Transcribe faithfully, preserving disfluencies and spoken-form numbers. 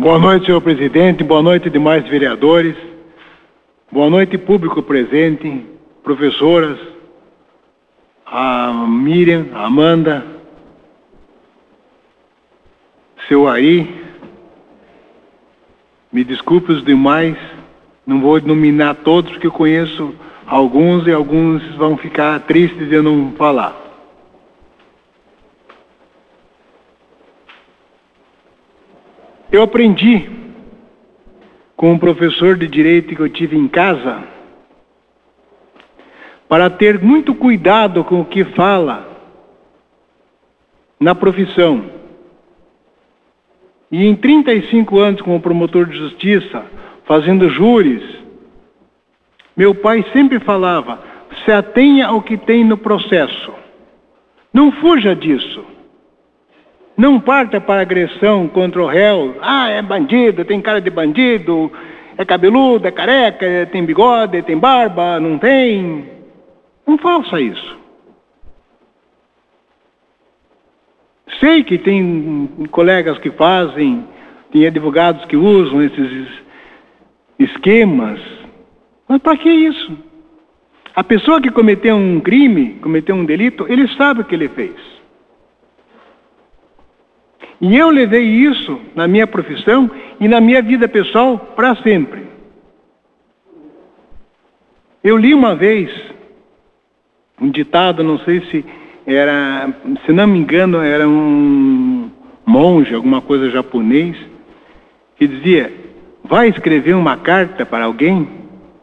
Boa noite, senhor presidente. Boa noite, demais vereadores. Boa noite, público presente, professoras, a Miriam, a Amanda, seu Ari. Me desculpe os demais, não vou nominar todos, porque eu conheço alguns e alguns vão ficar tristes de eu não falar. Eu aprendi com um professor de direito que eu tive em casa para ter muito cuidado com o que fala na profissão. E em trinta e cinco anos como promotor de justiça, fazendo júris, meu pai sempre falava: se atenha ao que tem no processo. Não fuja disso. Não parta para agressão contra o réu. Ah, é bandido, tem cara de bandido, é cabeludo, é careca, tem bigode, tem barba, não tem. Não faça isso. Sei que tem colegas que fazem, tem advogados que usam esses esquemas, mas para que isso? A pessoa que cometeu um crime, cometeu um delito, ele sabe o que ele fez. E eu levei isso na minha profissão e na minha vida pessoal para sempre. Eu li uma vez um ditado, não sei se era, se não me engano, era um monge, alguma coisa japonês, que dizia: vai escrever uma carta para alguém?